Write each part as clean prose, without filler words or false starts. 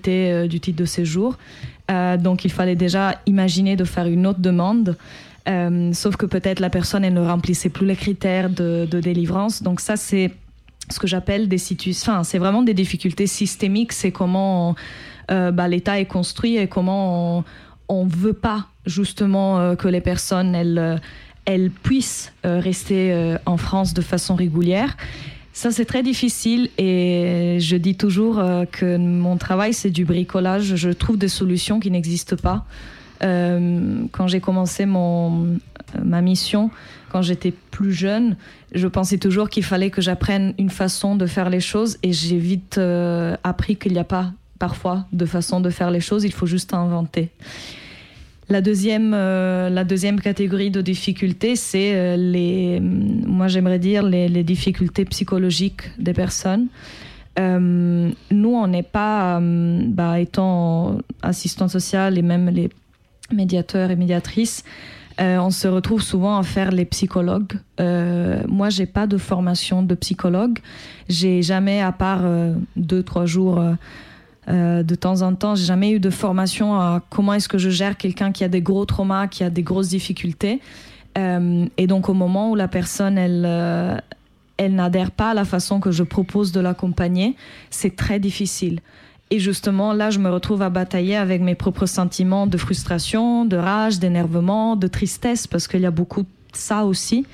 validité du titre de séjour. Donc il fallait déjà imaginer de faire une autre demande. Sauf que peut-être la personne elle ne remplissait plus les critères de délivrance. Donc ça c'est ce que j'appelle des situations. Enfin, c'est vraiment des difficultés systémiques. C'est comment l'État est construit et comment on veut pas justement que les personnes elles puissent rester en France de façon régulière. Ça, c'est très difficile et je dis toujours que mon travail, c'est du bricolage. Je trouve des solutions qui n'existent pas. Quand j'ai commencé ma mission, quand j'étais plus jeune, je pensais toujours qu'il fallait que j'apprenne une façon de faire les choses et j'ai vite appris qu'il n'y a pas parfois de façon de faire les choses, il faut juste inventer. La deuxième catégorie de difficultés, c'est moi j'aimerais dire les difficultés psychologiques des personnes. Nous, on n'est pas, étant assistante sociale et même les médiateurs et médiatrices, on se retrouve souvent à faire les psychologues. Moi, j'ai pas de formation de psychologue. J'ai jamais, à part 2-3 jours de temps en temps, j'ai jamais eu de formation à comment est-ce que je gère quelqu'un qui a des gros traumas, qui a des grosses difficultés. Et donc, au moment où la personne, elle n'adhère pas à la façon que je propose de l'accompagner, c'est très difficile. Et justement, là, je me retrouve à batailler avec mes propres sentiments de frustration, de rage, d'énervement, de tristesse, parce qu'il y a beaucoup de ça aussi.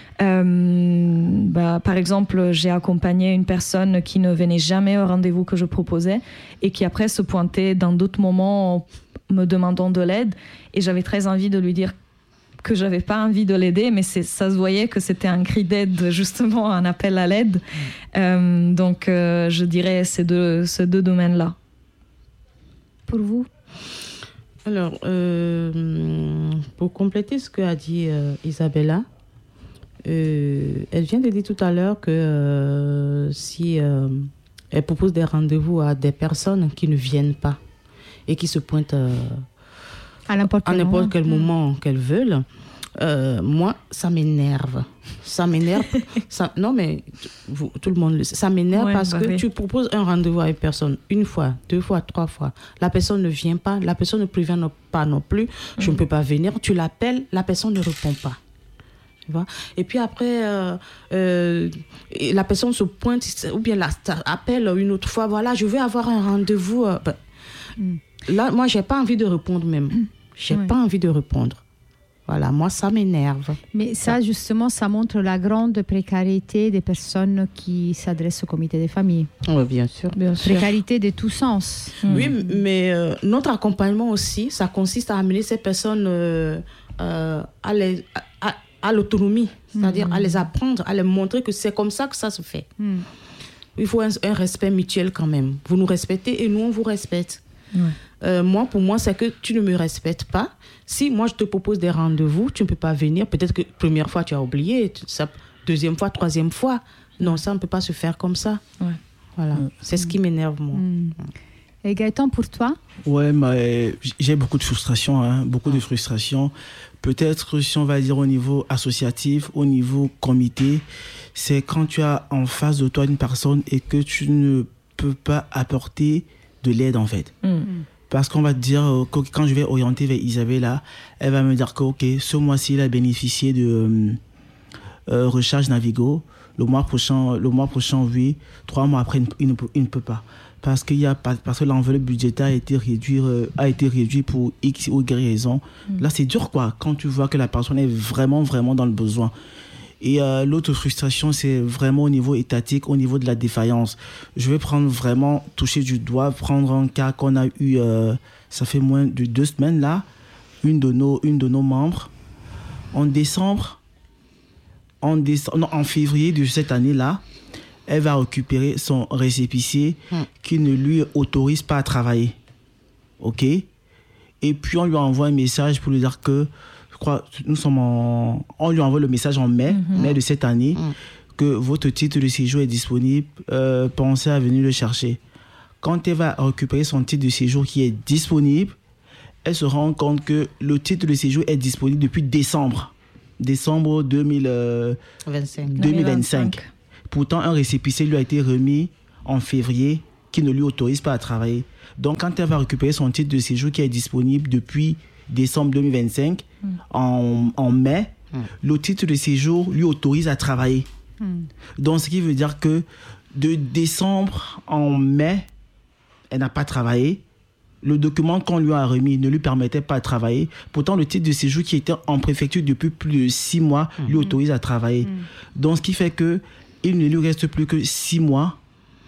Par exemple, j'ai accompagné une personne qui ne venait jamais au rendez-vous que je proposais et qui après se pointait dans d'autres moments me demandant de l'aide. Et j'avais très envie de lui dire que j'avais pas envie de l'aider, mais ça se voyait que c'était un cri d'aide, justement, un appel à l'aide. Donc, je dirais ces deux domaines-là. Pour vous? Alors, pour compléter ce qu'a dit Isabella, elle vient de dire tout à l'heure que si elle propose des rendez-vous à des personnes qui ne viennent pas et qui se pointent à n'importe quel moment qu'elles veulent, moi, ça m'énerve. Ça m'énerve. Non, mais tout le monde le sait. Ça m'énerve parce que tu proposes un rendez-vous à une personne 1 fois, 2 fois, 3 fois. La personne ne vient pas, la personne ne prévient pas non plus. Je ne peux pas venir. Tu l'appelles, la personne ne répond pas. Et puis après, la personne se pointe ou bien appelle une autre fois. Voilà, je veux avoir un rendez-vous. Là, moi, j'ai pas envie de répondre même. J'ai pas envie de répondre. Voilà, moi, ça m'énerve. Mais ça, justement, ça montre la grande précarité des personnes qui s'adressent au comité des familles. Oui, bien sûr. Précarité de tous sens. Oui, mais notre accompagnement aussi, ça consiste à amener ces personnes à l'autonomie, c'est-à-dire à les apprendre, à les montrer que c'est comme ça que ça se fait. Il faut un respect mutuel quand même. Vous nous respectez et nous, on vous respecte. Pour moi, c'est que tu ne me respectes pas. Si moi, je te propose des rendez-vous, tu ne peux pas venir. Peut-être que première fois, tu as oublié. Deuxième fois, troisième fois. Non, ça ne peut pas se faire comme ça. Voilà. C'est ce qui m'énerve, moi. Et Gaëtan, pour toi? Ouais, mais j'ai beaucoup de frustration. Beaucoup de frustration. Peut-être, si on va dire au niveau associatif, au niveau comité, c'est quand tu as en face de toi une personne et que tu ne peux pas apporter de l'aide, en fait. Parce qu'on va te dire, quand je vais orienter vers Isabella, elle va me dire que, OK, ce mois-ci, elle a bénéficié de recharge Navigo. Le mois prochain, oui. 3 mois après, il ne peut pas. Parce que l'enveloppe budgétaire a été réduite pour X ou Y raison. Là, c'est dur, quoi, quand tu vois que la personne est vraiment, vraiment dans le besoin. Et l'autre frustration, c'est vraiment au niveau étatique, au niveau de la défaillance. Je vais toucher du doigt, prendre un cas qu'on a eu, ça fait moins de 2 semaines là, une de nos membres, en février de cette année-là, elle va récupérer son récépissé qui ne lui autorise pas à travailler. OK? Et puis on lui envoie un message pour lui dire que on lui envoie le message en mai de cette année, que votre titre de séjour est disponible, pensez à venir le chercher. Quand elle va récupérer son titre de séjour qui est disponible, elle se rend compte que le titre de séjour est disponible depuis décembre 2025. Pourtant, un récépissé lui a été remis en février qui ne lui autorise pas à travailler. Donc, quand elle va récupérer son titre de séjour qui est disponible depuis décembre 2025, en mai, le titre de séjour lui autorise à travailler. Donc, ce qui veut dire que de décembre en mai, elle n'a pas travaillé. Le document qu'on lui a remis ne lui permettait pas de travailler. Pourtant, le titre de séjour qui était en préfecture depuis plus de 6 mois lui autorise à travailler. Donc, ce qui fait qu'il ne lui reste plus que 6 mois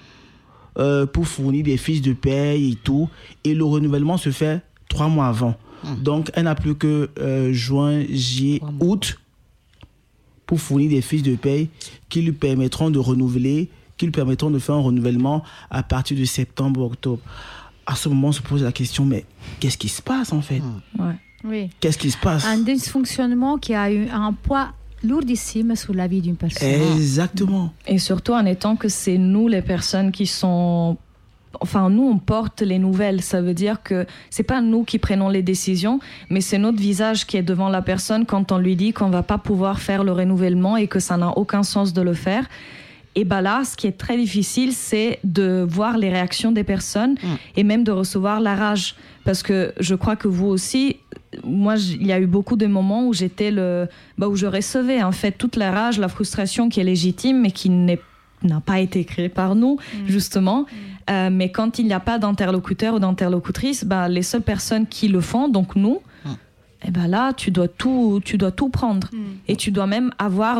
pour fournir des fiches de paye et tout. Et le renouvellement se fait 3 mois avant. Donc, elle n'a plus que juin, juillet, août pour fournir des fiches de paye qui lui permettront de renouveler, qui lui permettront de faire un renouvellement à partir de septembre, octobre. À ce moment, on se pose la question, mais qu'est-ce qui se passe en fait? Oui. Qu'est-ce qui se passe? Un dysfonctionnement qui a eu un poids lourdissime sur la vie d'une personne. Exactement. Et surtout en étant que c'est nous les personnes qui sont... Enfin, nous, on porte les nouvelles. Ça veut dire que c'est pas nous qui prenons les décisions, mais c'est notre visage qui est devant la personne quand on lui dit qu'on va pas pouvoir faire le renouvellement et que ça n'a aucun sens de le faire. Et ben là, ce qui est très difficile, c'est de voir les réactions des personnes et même de recevoir la rage. Parce que je crois que vous aussi, moi, il y a eu beaucoup de moments où j'étais où je recevais en fait toute la rage, la frustration qui est légitime, mais qui n'a pas été créée par nous, justement. Mais quand il n'y a pas d'interlocuteur ou d'interlocutrice, les seules personnes qui le font, donc nous, et ben là, tu dois tout prendre. Et tu dois même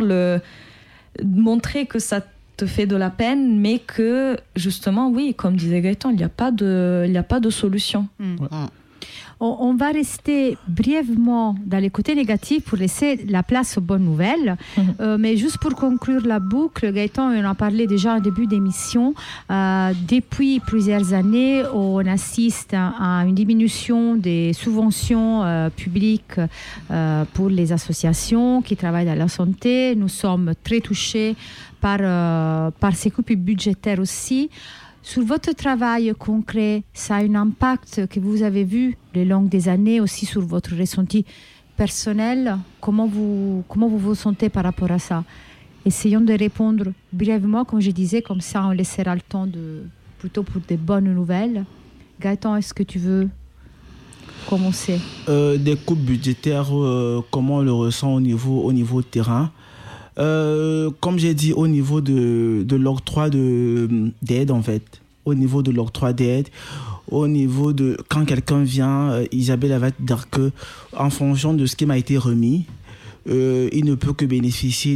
montrer que ça te fait de la peine, mais que justement, oui, comme disait Gaëtan, il n'y a pas de solution. On va rester brièvement dans les côtés négatifs pour laisser la place aux bonnes nouvelles. Mais juste pour conclure la boucle, Gaëtan, on en parlait déjà en début d'émission. Depuis plusieurs années, on assiste à une diminution des subventions publiques pour les associations qui travaillent dans la santé. Nous sommes très touchés par ces coupes budgétaires aussi. Sur votre travail concret, ça a un impact que vous avez vu le long des années aussi sur votre ressenti personnel. Comment vous vous sentez par rapport à ça? Essayons de répondre brièvement, comme je disais, comme ça on laissera le temps plutôt pour des bonnes nouvelles. Gaëtan, est-ce que tu veux commencer? Des coupes budgétaires, comment on le ressent au niveau terrain? Comme j'ai dit, au niveau de l'octroi d'aide, en fait, au niveau de l'octroi d'aide, au niveau de quand quelqu'un vient, Isabelle va te dire que en fonction de ce qui m'a été remis, il ne peut que bénéficier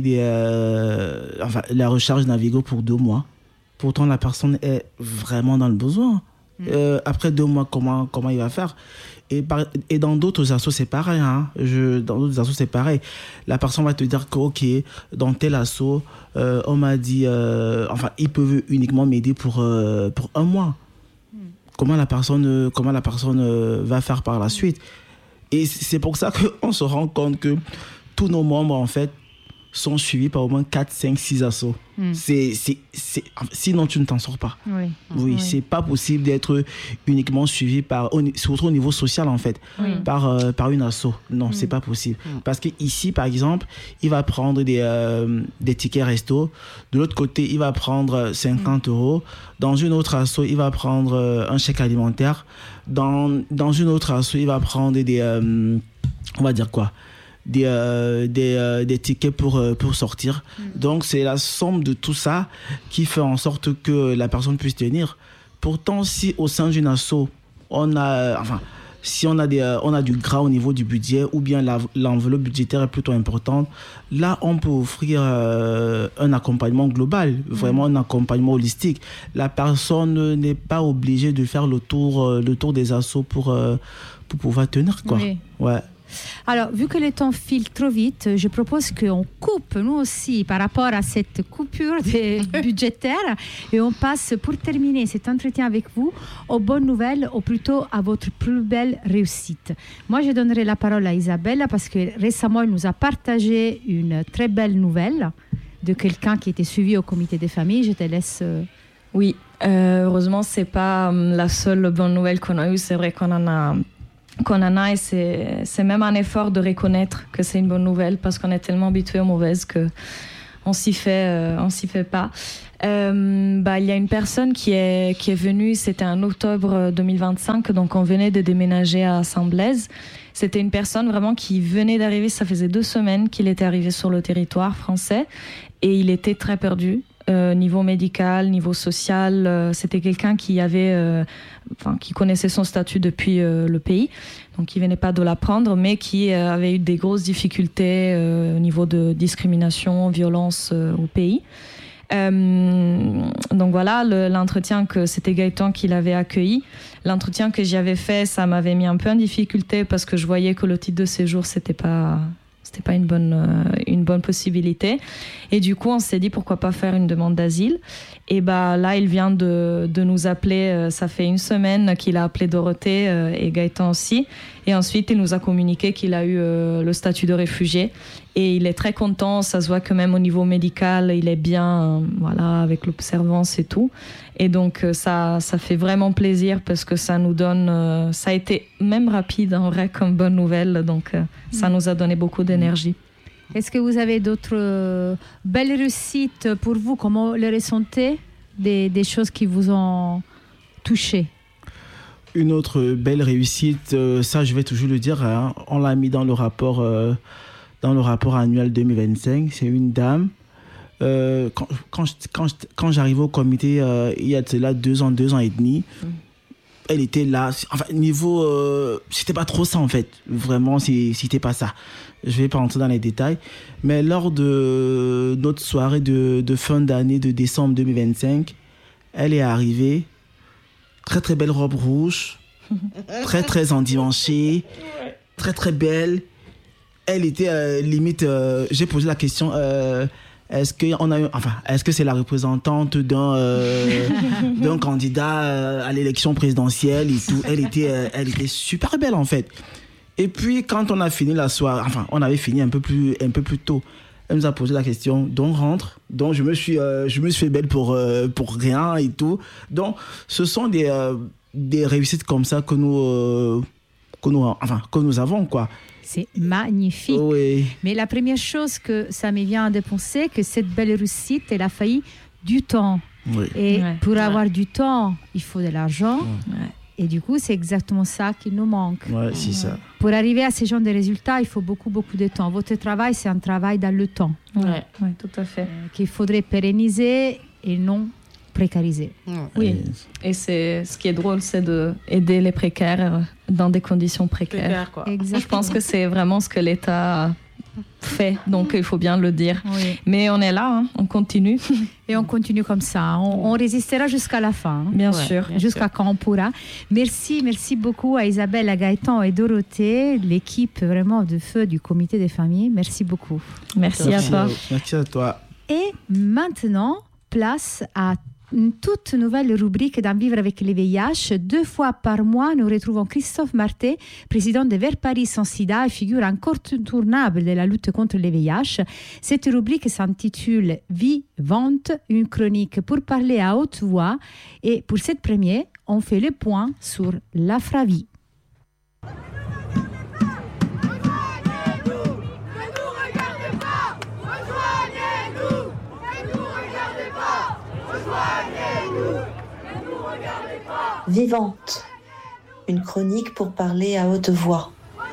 la recharge Navigo pour 2 mois. Pourtant, la personne est vraiment dans le besoin. Après 2 mois, comment il va faire? Et dans d'autres assos, c'est pareil. Dans d'autres assos, c'est pareil. La personne va te dire que, ok, dans tel asso, on m'a dit, ils peuvent uniquement m'aider pour 1 mois. Comment la personne va faire par la suite? Et c'est pour ça qu'on se rend compte que tous nos membres, en fait, sont suivis par au moins 4, 5, 6 assos. Sinon, tu ne t'en sors pas. Oui, c'est pas possible d'être uniquement suivi surtout au niveau social, en fait, par une asso. Non, c'est pas possible. Parce qu'ici, par exemple, il va prendre des tickets resto. De l'autre côté, il va prendre 50 €. Dans une autre asso, il va prendre un chèque alimentaire. Dans une autre asso, il va prendre on va dire quoi? Des tickets pour sortir. Donc c'est la somme de tout ça qui fait en sorte que la personne puisse tenir. Pourtant, si au sein d'une asso on a du gras au niveau du budget, ou bien l'enveloppe budgétaire est plutôt importante, là on peut offrir un accompagnement global, vraiment un accompagnement holistique. La personne n'est pas obligée de faire le tour des assos pour pouvoir tenir, quoi. Ouais. Alors, vu que le temps file trop vite, je propose qu'on coupe, nous aussi, par rapport à cette coupure budgétaire, et on passe, pour terminer cet entretien avec vous, aux bonnes nouvelles, ou plutôt à votre plus belle réussite. Moi, je donnerai la parole à Isabelle, parce que récemment, elle nous a partagé une très belle nouvelle de quelqu'un qui était suivi au comité des familles. Je te laisse... Oui, heureusement, c'est pas la seule bonne nouvelle qu'on a eue. C'est vrai qu'on en a, et c'est même un effort de reconnaître que c'est une bonne nouvelle, parce qu'on est tellement habitué aux mauvaises que on s'y fait pas. Il y a une personne qui est venue, c'était en octobre 2025, donc on venait de déménager à Saint-Blaise. C'était une personne vraiment qui venait d'arriver, ça faisait 2 semaines qu'il était arrivé sur le territoire français et il était très perdu. Niveau médical, niveau social, c'était quelqu'un qui qui connaissait son statut depuis le pays, donc il venait pas de l'apprendre, mais qui avait eu des grosses difficultés au niveau de discrimination, violence au pays. Donc voilà, l'entretien que c'était Gaëtan qui l'avait accueilli. L'entretien que j'y avais fait, ça m'avait mis un peu en difficulté parce que je voyais que le titre de séjour, c'était pas une bonne possibilité. Et du coup, on s'est dit pourquoi pas faire une demande d'asile. Et là, il vient de nous appeler. Ça fait 1 semaine qu'il a appelé Dorothée et Gaëtan aussi. Et ensuite, il nous a communiqué qu'il a eu le statut de réfugié. Et il est très content. Ça se voit que même au niveau médical, il est bien, avec l'observance et tout. Et donc, ça fait vraiment plaisir parce que ça nous donne... ça a été même rapide, en vrai, comme bonne nouvelle. Donc, ça nous a donné beaucoup d'énergie. Est-ce que vous avez d'autres belles réussites pour vous? Comment les ressentez? Des choses qui vous ont touché? Une autre belle réussite, ça je vais toujours le dire, hein, on l'a mis dans le rapport annuel 2025. C'est une dame. Quand j'arrivais au comité, il y a de là 2 ans et demi, elle était là. Enfin, niveau, c'était pas trop ça en fait. Vraiment, c'était pas ça. Je vais pas rentrer dans les détails. Mais lors de notre soirée de fin d'année de décembre 2025, elle est arrivée. Très très belle robe rouge, très très endimanchée, très très belle. Elle était limite. J'ai posé la question. Est-ce que c'est la représentante d'un candidat à l'élection présidentielle et tout? Elle était super belle en fait. Et puis quand on a fini la soirée, on avait fini un peu plus tôt. Elle nous a posé la question, donc rentre. Donc je me suis fait belle pour rien et tout. Donc ce sont des réussites comme ça que nous avons quoi. C'est magnifique. Oui. Mais la première chose que ça me vient de penser, que cette belle réussite, elle a failli du temps. Oui. Et pour avoir du temps, il faut de l'argent. Ouais. Et du coup, c'est exactement ça qui nous manque. Ouais, c'est ça. Pour arriver à ce genre de résultats, il faut beaucoup, beaucoup de temps. Votre travail, c'est un travail dans le temps. Ouais, tout à fait. Qu'il faudrait pérenniser et non précariser. Oui, et ce qui est drôle, c'est d'aider les précaires dans des conditions précaires. Exactement. Je pense que c'est vraiment ce que l'État fait, donc il faut bien le dire. Oui. Mais on est là, hein, on continue. Et on continue comme ça. On résistera jusqu'à la fin. Bien sûr. Jusqu'à quand on pourra. Merci beaucoup à Isabelle, à Gaëtan et Dorothée, l'équipe vraiment de feu du comité des familles. Merci beaucoup. Merci à toi. Merci à toi. Et maintenant, place à une toute nouvelle rubrique d'En vivre avec le VIH. 2 fois par mois, nous retrouvons Christophe Marté, président de Vers Paris sans sida et figure incontournable de la lutte contre le VIH. Cette rubrique s'intitule Vivante, une chronique pour parler à haute voix. Et pour cette première, on fait le point sur l'Afravie. Vivante, une chronique pour parler à haute voix.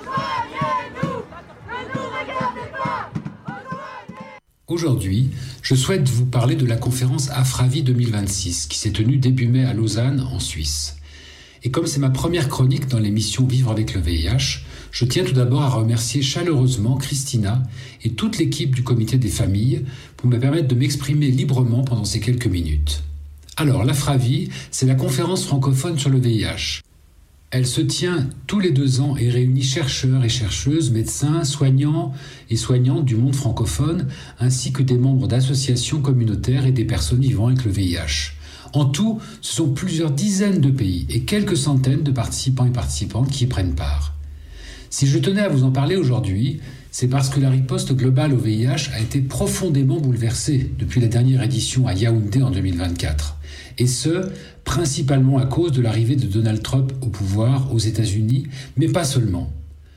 Aujourd'hui, je souhaite vous parler de la conférence Afravie 2026 qui s'est tenue début mai à Lausanne, en Suisse. Et comme c'est ma première chronique dans l'émission Vivre avec le VIH, je tiens tout d'abord à remercier chaleureusement Christina et toute l'équipe du comité des familles pour me permettre de m'exprimer librement pendant ces quelques minutes. Alors, l'Afravie, c'est la conférence francophone sur le VIH. Elle se tient tous les 2 ans et réunit chercheurs et chercheuses, médecins, soignants et soignantes du monde francophone, ainsi que des membres d'associations communautaires et des personnes vivant avec le VIH. En tout, ce sont plusieurs dizaines de pays et quelques centaines de participants et participantes qui y prennent part. Si je tenais à vous en parler aujourd'hui, c'est parce que la riposte globale au VIH a été profondément bouleversée depuis la dernière édition à Yaoundé en 2024. Et ce, principalement à cause de l'arrivée de Donald Trump au pouvoir aux États-Unis, mais pas seulement.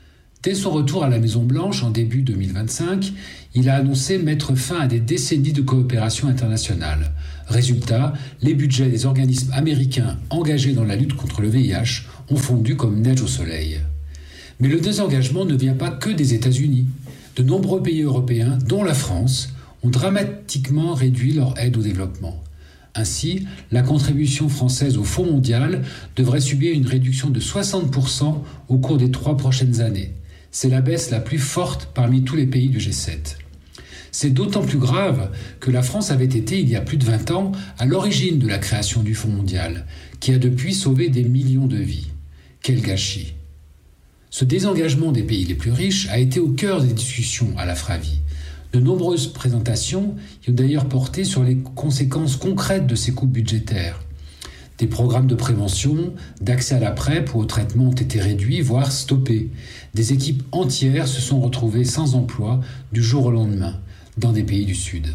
Dès son retour à la Maison-Blanche en début 2025, il a annoncé mettre fin à des décennies de coopération internationale. Résultat, les budgets des organismes américains engagés dans la lutte contre le VIH ont fondu comme neige au soleil. Mais le désengagement ne vient pas que des États-Unis. De nombreux pays européens, dont la France, ont dramatiquement réduit leur aide au développement. Ainsi, la contribution française au Fonds mondial devrait subir une réduction de 60% au cours des 3 prochaines années. C'est la baisse la plus forte parmi tous les pays du G7. C'est d'autant plus grave que la France avait été, il y a plus de 20 ans, à l'origine de la création du Fonds mondial, qui a depuis sauvé des millions de vies. Quel gâchis! Ce désengagement des pays les plus riches a été au cœur des discussions à l'Afravi. De nombreuses présentations y ont d'ailleurs porté sur les conséquences concrètes de ces coupes budgétaires. Des programmes de prévention, d'accès à la PrEP ou au traitement ont été réduits, voire stoppés. Des équipes entières se sont retrouvées sans emploi du jour au lendemain, dans des pays du Sud.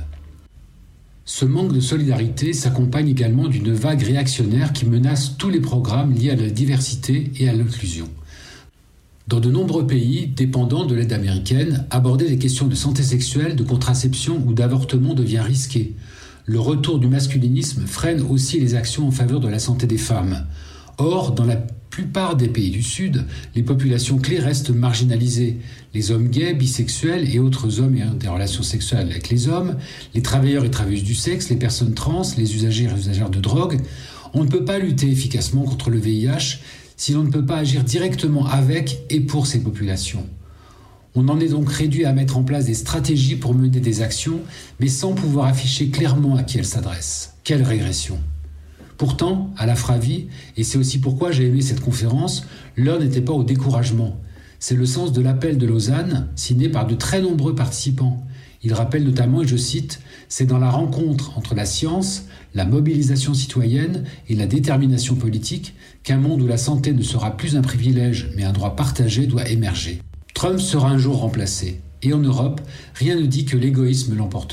Ce manque de solidarité s'accompagne également d'une vague réactionnaire qui menace tous les programmes liés à la diversité et à l'inclusion. Dans de nombreux pays dépendants de l'aide américaine, aborder des questions de santé sexuelle, de contraception ou d'avortement devient risqué. Le retour du masculinisme freine aussi les actions en faveur de la santé des femmes. Or, dans la plupart des pays du Sud, les populations clés restent marginalisées. Les hommes gays, bisexuels et autres hommes ayant des relations sexuelles avec les hommes, les travailleurs et travailleuses du sexe, les personnes trans, les usagers et usagères de drogue. On ne peut pas lutter efficacement contre le VIH si l'on ne peut pas agir directement avec et pour ces populations. On en est donc réduit à mettre en place des stratégies pour mener des actions, mais sans pouvoir afficher clairement à qui elles s'adressent. Quelle régression! Pourtant, à l'Afravi, et c'est aussi pourquoi j'ai aimé cette conférence, l'heure n'était pas au découragement. C'est le sens de l'appel de Lausanne, signé par de très nombreux participants. Il rappelle notamment, et je cite, « C'est dans la rencontre entre la science, la mobilisation citoyenne et la détermination politique qu'un monde où la santé ne sera plus un privilège mais un droit partagé doit émerger. Trump sera un jour remplacé. Et en Europe, rien ne dit que l'égoïsme l'emportera. »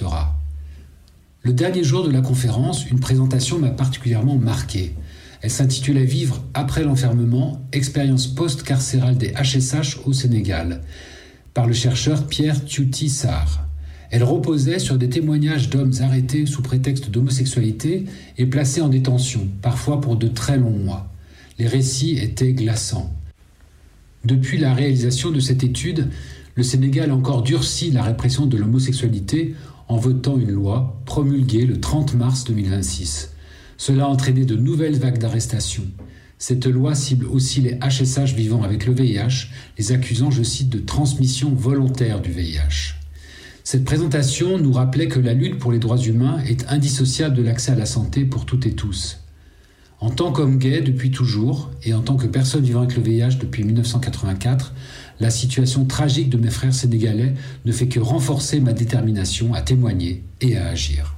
Le dernier jour de la conférence, une présentation m'a particulièrement marqué. Elle s'intitulait « Vivre après l'enfermement, expérience post-carcérale des HSH au Sénégal » par le chercheur Pierre Tiouti Sarr. Elle reposait sur des témoignages d'hommes arrêtés sous prétexte d'homosexualité et placés en détention, parfois pour de très longs mois. Les récits étaient glaçants. Depuis la réalisation de cette étude, le Sénégal a encore durci la répression de l'homosexualité en votant une loi promulguée le 30 mars 2026. Cela a entraîné de nouvelles vagues d'arrestations. Cette loi cible aussi les HSH vivant avec le VIH, les accusant, je cite, de transmission volontaire du VIH. Cette présentation nous rappelait que la lutte pour les droits humains est indissociable de l'accès à la santé pour toutes et tous. En tant qu'homme gay depuis toujours, et en tant que personne vivant avec le VIH depuis 1984, la situation tragique de mes frères sénégalais ne fait que renforcer ma détermination à témoigner et à agir.